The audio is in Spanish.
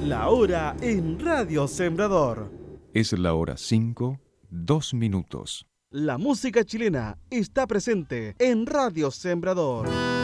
La hora en Radio Sembrador. Es la hora 5, 2 minutos. La música chilena está presente en Radio Sembrador.